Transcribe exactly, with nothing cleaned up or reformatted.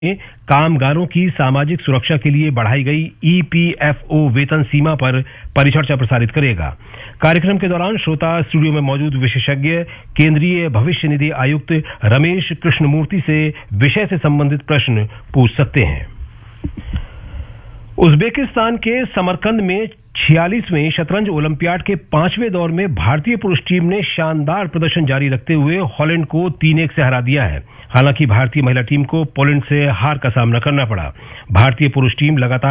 कामगारों की सामाजिक सुरक्षा के लिए बढ़ाई गई ई पी एफ ओ वेतन सीमा पर परिचर्चा प्रसारित करेगा। कार्यक्रम के दौरान श्रोता स्टूडियो में मौजूद विशेषज्ञ केंद्रीय भविष्य निधि आयुक्त रमेश कृष्णमूर्ति से विषय से संबंधित प्रश्न पूछ सकते हैं। उज्बेकिस्तान के समरकंद में छियालीसवें शतरंज ओलंपियाड के पांचवें दौर में भारतीय पुरुष टीम ने शानदार प्रदर्शन जारी रखते हुए हॉलैंड को तीन एक से हरा दिया है। हालांकि भारतीय महिला टीम को पोलैंड से हार का सामना करना पड़ा। भारतीय पुरुष टीम लगातार